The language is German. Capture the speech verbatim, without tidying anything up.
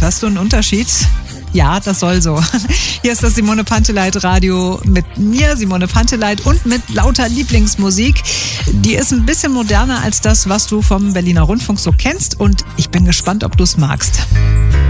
Hörst du einen Unterschied? Ja, das soll so. Hier ist das Simone Panteleit Radio mit mir, Simone Panteleit, und mit lauter Lieblingsmusik. Die ist ein bisschen moderner als das, was du vom Berliner Rundfunk so kennst, und ich bin gespannt, ob du es magst.